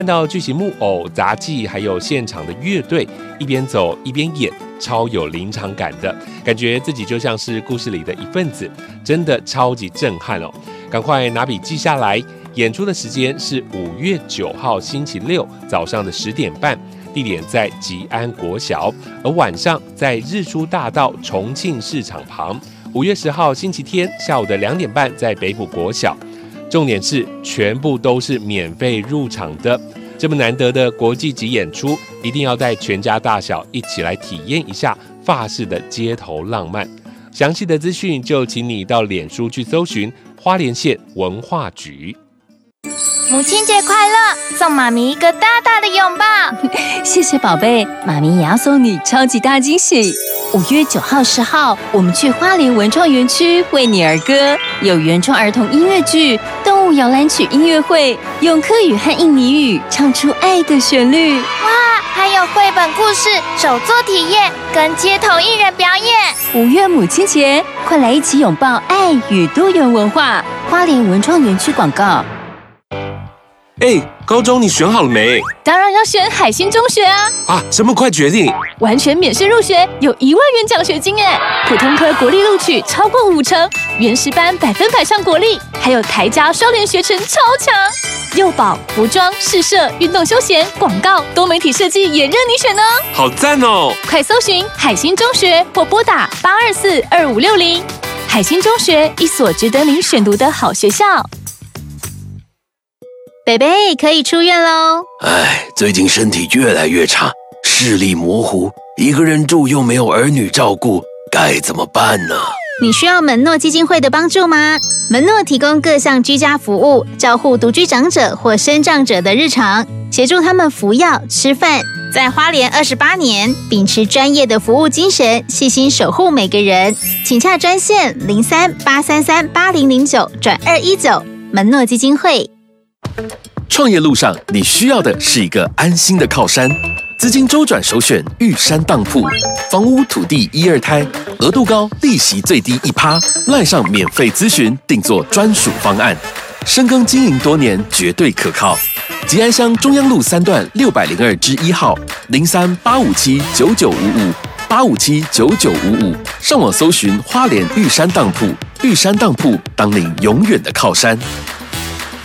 看到巨型木偶、杂技，还有现场的乐队，一边走一边演，超有临场感的感觉，自己就像是故事里的一份子，真的超级震撼哦！赶快拿笔记下来。演出的时间是5月9号星期六早上的10点半，地点在吉安国小，而晚上在日出大道重庆市场旁。5月10号星期天下午的2点半在北埔国小。重点是全部都是免费入场的，这么难得的国际级演出，一定要带全家大小一起来体验一下法式的街头浪漫。详细的资讯就请你到脸书去搜寻花莲县文化局。 母亲节快乐，送妈咪一个大大的拥抱。 谢谢宝贝，妈咪也要送你超级大惊喜。5月9号、10号，我们去花莲文创园区为你而歌，有原创儿童音乐剧、动物摇篮曲音乐会，用客语和印尼语唱出爱的旋律。 哇，还有绘本故事、手作体验跟街头艺人表演。 5月母亲节，快来一起拥抱爱与多元文化。花莲文创园区广告。 高中你选好了没？ 当然要选海星中学啊！ 什么快决定？ 完全免试入学，有1万元奖学金耶！普通科国立录取超过50%，原识班100%上国立，还有台嘉双联学程超强。幼保、服装、试社、运动休闲、广告、多媒体设计也任你选哦！ 好赞哦！ 快搜寻海星中学或拨打824-2560。海星中学，一所值得您选读的好学校。 贝贝可以出院喽！ 最近身体越来越差，视力模糊，一个人住又没有儿女照顾，该怎么办呢？ 你需要门诺基金会的帮助吗？门诺提供各项居家服务，照护独居长者或身障者的日常，协助他们服药、吃饭。在花莲28年，秉持专业的服务精神，细心守护每个人。请洽专线03-833-8009-219，门诺基金会。 创业路上，你需要的是一个安心的靠山。资金周转首选玉山当铺，房屋土地1、2胎，额度高，利息最低1%，赖上免费咨询，定做专属方案。深耕经营多年，绝对可靠。吉安乡中央路3段602-1号，03-857-9955，857-9955，上网搜寻花莲玉山当铺，玉山当铺当您永远的靠山。